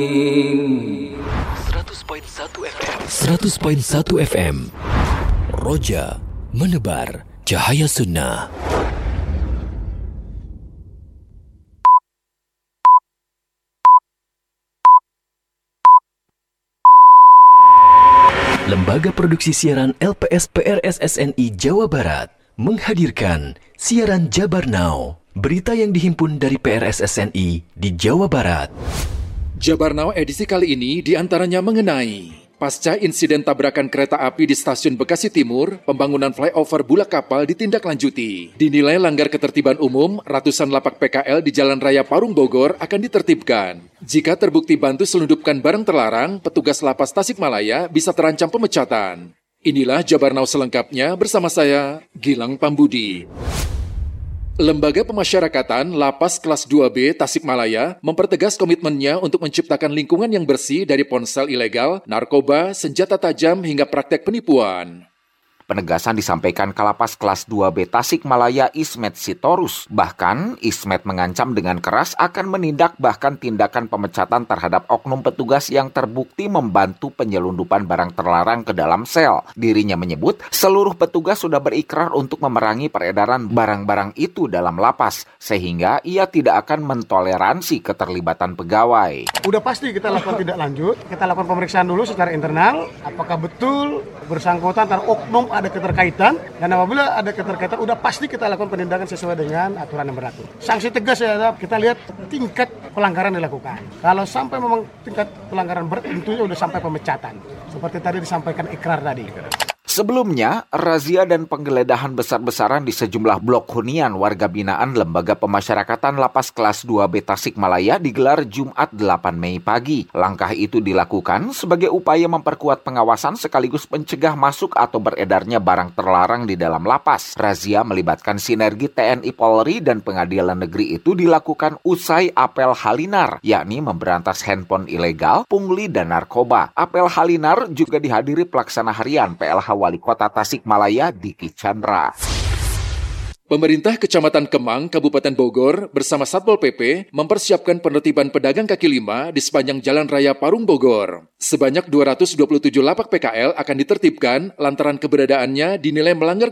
100.1 FM 100.1 FM Roja menebar cahaya sunnah. Lembaga Produksi Siaran LPS PRSSNI Jawa Barat menghadirkan siaran Jabar Now, berita yang dihimpun dari PRSSNI di Jawa Barat. Jabar Now edisi kali ini diantaranya mengenai pasca insiden tabrakan kereta api di stasiun Bekasi Timur, pembangunan flyover Bulak Kapal ditindaklanjuti. Dinilai langgar ketertiban umum, ratusan lapak PKL di Jalan Raya Parung Bogor akan ditertibkan. Jika terbukti bantu selundupkan barang terlarang, petugas Lapas Tasikmalaya bisa terancam pemecatan. Inilah Jabar Now selengkapnya bersama saya, Gilang Pambudi. Lembaga Pemasyarakatan Lapas Kelas 2B Tasikmalaya mempertegas komitmennya untuk menciptakan lingkungan yang bersih dari ponsel ilegal, narkoba, senjata tajam hingga praktek penipuan. Penegasan disampaikan Kalapas Kelas 2B Tasikmalaya Ismet Sitorus. Bahkan, Ismet mengancam dengan keras akan menindak bahkan tindakan pemecatan terhadap oknum petugas yang terbukti membantu penyelundupan barang terlarang ke dalam sel. Dirinya menyebut seluruh petugas sudah berikrar untuk memerangi peredaran barang-barang itu dalam lapas, sehingga ia tidak akan mentoleransi keterlibatan pegawai. Udah pasti kita lakukan tindak lanjut, kita lakukan pemeriksaan dulu secara internal, apakah betul bersangkutan antara oknum ada keterkaitan, dan apabila ada keterkaitan udah pasti kita lakukan penindakan sesuai dengan aturan yang berlaku. Sanksi tegas ya, kita lihat tingkat pelanggaran dilakukan. Kalau sampai memang tingkat pelanggaran berat, tentunya udah sampai pemecatan. Seperti tadi disampaikan ikrar tadi. Sebelumnya, razia dan penggeledahan besar-besaran di sejumlah blok hunian warga binaan Lembaga Pemasyarakatan Lapas Kelas 2B Tasikmalaya digelar Jumat 8 Mei pagi. Langkah itu dilakukan sebagai upaya memperkuat pengawasan sekaligus mencegah masuk atau beredarnya barang terlarang di dalam lapas. Razia melibatkan sinergi TNI Polri dan Pengadilan Negeri itu dilakukan usai apel Halinar, yakni memberantas handphone ilegal, pungli, dan narkoba. Apel Halinar juga dihadiri pelaksana harian PLH Wali Kota Tasikmalaya Diki Chandra. Pemerintah Kecamatan Kemang, Kabupaten Bogor bersama Satpol PP mempersiapkan penertiban pedagang kaki lima di sepanjang Jalan Raya Parung Bogor. Sebanyak 227 lapak PKL akan ditertibkan lantaran keberadaannya dinilai melanggar